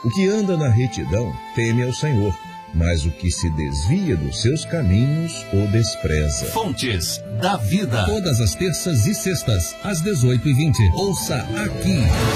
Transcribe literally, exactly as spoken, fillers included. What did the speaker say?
O que anda na retidão teme ao Senhor, mas o que se desvia dos seus caminhos o despreza. Fontes da Vida. Todas as terças e sextas, às dezoito e vinte. Ouça aqui.